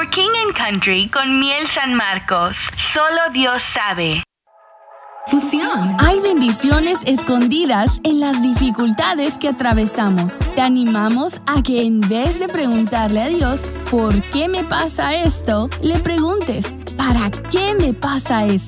por King & Country con Miel San Marcos. Solo Dios sabe. Fusión. Hay bendiciones escondidas en las dificultades que atravesamos. Te animamos a que en vez de preguntarle a Dios, ¿por qué me pasa esto?, le preguntes, ¿para qué me pasa esto?